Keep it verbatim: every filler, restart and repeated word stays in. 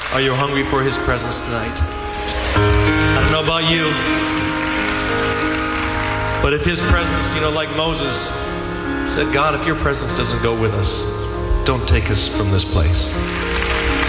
Are you hungry for His presence tonight? I don't know about you, but if His presence, you know, like Moses said, God, if your presence doesn't go with us, don't take us from this place.